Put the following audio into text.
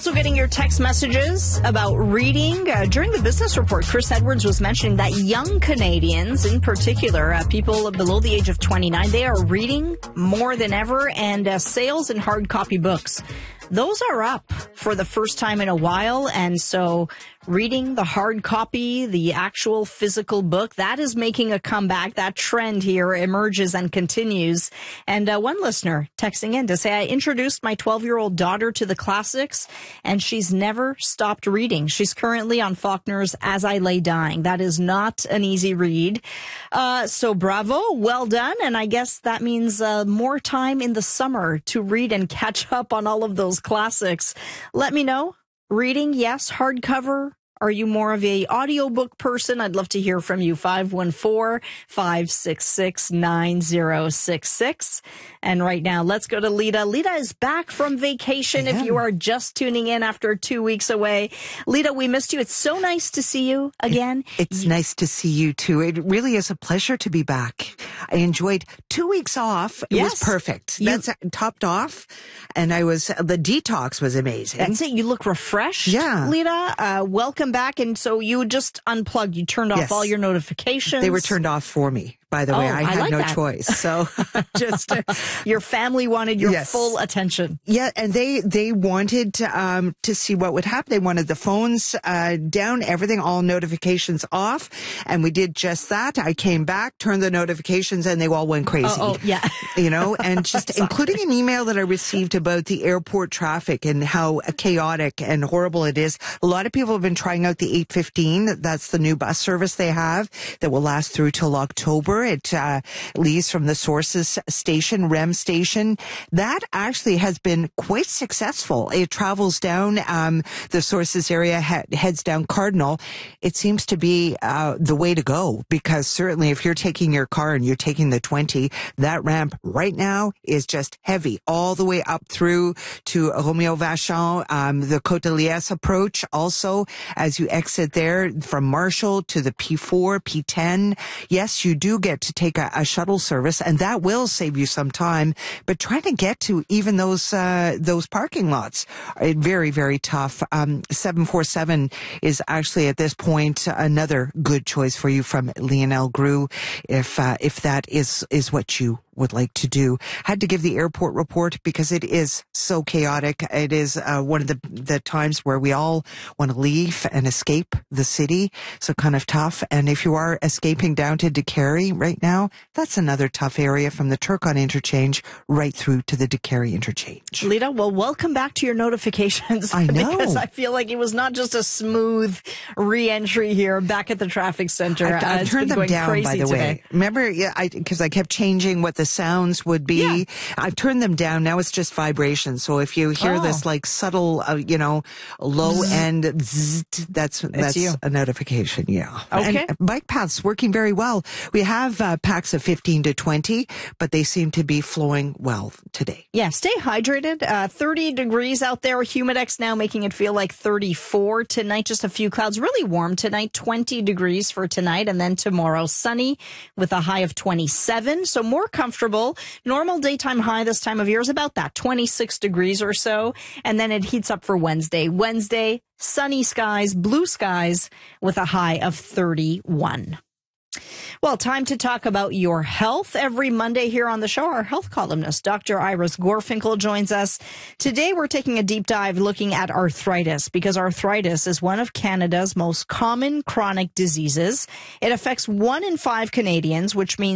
Also getting your text messages about reading. During the business report, Chris Edwards was mentioning that young Canadians, in particular, people below the age of 29, they are reading more than ever, and sales in hard copy books, those are up for the first time in a while. And so reading the hard copy, the actual physical book, that is making a comeback. That trend here emerges and continues. And one listener texting in to say, I introduced my 12-year-old daughter to the classics, and she's never stopped reading. She's currently on Faulkner's As I Lay Dying. That is not an easy read. So bravo, well done. And I guess that means more time in the summer to read and catch up on all of those classics. Let me know. Reading, yes. Hardcover. Are you more of a audiobook person? I'd love to hear from you. 514-566-9066. And right now, let's go to Lita. Lita is back from vacation. If you are just tuning in after 2 weeks away. Lita, we missed you. It's so nice to see you again. It's nice to see you too. It really is a pleasure to be back. I enjoyed 2 weeks off. It was perfect. That's topped off. And the detox was amazing. That's it. You look refreshed, yeah. Lita. Welcome back. And so you just unplugged. You turned off all your notifications. They were turned off for me. By the way, I had no choice. So just your family wanted your full attention. Yeah, and they wanted to see what would happen. They wanted the phones down, everything, all notifications off, and we did just that. I came back, turned the notifications, and they all went crazy. Yeah. And just including an email that I received about the airport traffic and how chaotic and horrible it is. A lot of people have been trying out the 815. That's the new bus service they have that will last through till October. It leaves from the Sources station, REM station. That actually has been quite successful. It travels down the Sources area, heads down Cardinal. It seems to be the way to go, because certainly if you're taking your car and you're taking the 20, that ramp right now is just heavy all the way up through to Romeo Vachon, the Côte de Liesse approach. Also, as you exit there from Marshall to the P4, P10, yes, you do get to take a shuttle service, and that will save you some time. But trying to get to even those parking lots are very, very tough. 747 is actually at this point another good choice for you from Lionel Groux, if that is what you would like to do. Had to give the airport report because it is so chaotic. It is one of the times where we all want to leave and escape the city. So kind of tough. And if you are escaping down to DeCary right now, that's another tough area from the Turcotte interchange right through to the DeCary interchange. Lita, well, welcome back to your notifications. I know. Because I feel like it was not just a smooth re-entry here back at the traffic center. I've turned them down, by the way. Remember, because I kept changing what the sounds would be. Yeah. I've turned them down. Now it's just vibration. So if you hear this like subtle, low end, zzz, that's a notification. Yeah. Okay. And bike paths working very well. We have packs of 15 to 20, but they seem to be flowing well today. Yeah. Stay hydrated. 30 degrees out there. Humidex now making it feel like 34 tonight. Just a few clouds. Really warm tonight. 20 degrees for tonight. And then tomorrow sunny with a high of 27. So more comfortable. Normal daytime high this time of year is about that, 26 degrees or so. And then it heats up for Wednesday. Wednesday, sunny skies, blue skies with a high of 31. Well, time to talk about your health. Every Monday here on the show, our health columnist, Dr. Iris Gorfinkel, joins us. Today, we're taking a deep dive looking at arthritis, because arthritis is one of Canada's most common chronic diseases. It affects 1 in 5 Canadians, which means